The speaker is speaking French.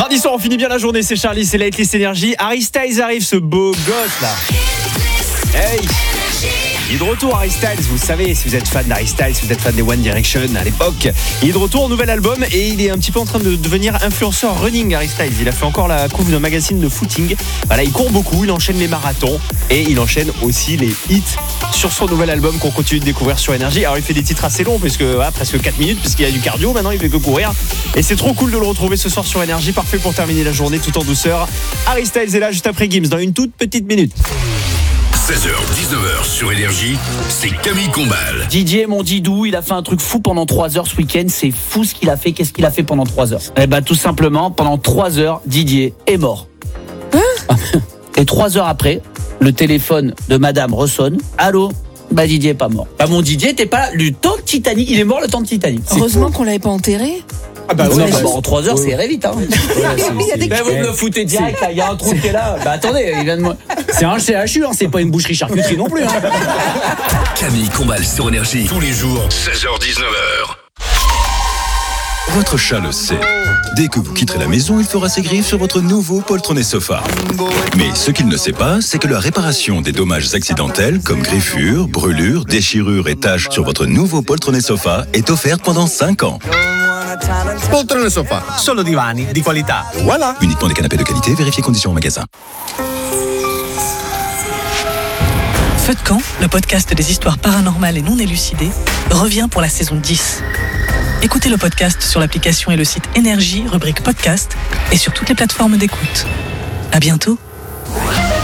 Mardi soir, on finit bien la journée, c'est Charlie, c'est Lately Énergie. Harry Styles arrive, ce beau gosse là. Hey, il est de retour, Harry Styles. Vous savez, si vous êtes fan d'Harry Styles, si vous êtes fan des One Direction à l'époque, il est de retour, nouvel album, et il est un petit peu en train de devenir influenceur running, Harry Styles. Il a fait encore la couve d'un magazine de footing. Voilà, il court beaucoup, il enchaîne les marathons et il enchaîne aussi les hits sur son nouvel album qu'on continue de découvrir sur Énergie. Alors il fait des titres assez longs, parce que presque 4 minutes, puisqu'il y a du cardio maintenant, il fait que courir. Et c'est trop cool de le retrouver ce soir sur Énergie, parfait pour terminer la journée tout en douceur. Harry Styles est là juste après Gims dans une toute petite minute. 16h, 19h sur Énergie, c'est Camille Combal. Didier, mon Didou, il a fait un truc fou pendant 3 heures ce week-end. C'est fou ce qu'il a fait. Qu'est-ce qu'il a fait pendant 3 heures ? Eh ben, tout simplement, pendant 3 heures, Didier est mort. Et 3 heures après, le téléphone de madame ressonne. Allô ? Bah, Didier est pas mort. Bah, mon Didier, t'es pas le temps de Titanic. Il est mort le temps de Titanic. Heureusement qu'on l'avait pas enterré. Ah bah oui, en 3 heures, c'est très vite. Hein. Ben, vous me le foutez direct, il y a un trou qui est là. Bah attendez, il vient de moi. C'est un CHU, hein, c'est pas une boucherie-charcuterie non plus. Hein. Camille Combal sur Énergie, tous les jours, 16h-19h. Votre chat le sait. Dès que vous quitterez la maison, il fera ses griffes sur votre nouveau poltronné sofa. Mais ce qu'il ne sait pas, c'est que la réparation des dommages accidentels, comme griffures, brûlures, déchirures et taches sur votre nouveau poltronné sofa, est offerte pendant 5 ans. Poltrone Sofa, solo divani di qualità. Voilà. Uniquement des canapés de qualité, vérifiez conditions au magasin. Feu de camp, le podcast des histoires paranormales et non élucidées, revient pour la saison 10. Écoutez le podcast sur l'application et le site Énergie, rubrique podcast, et sur toutes les plateformes d'écoute. À bientôt.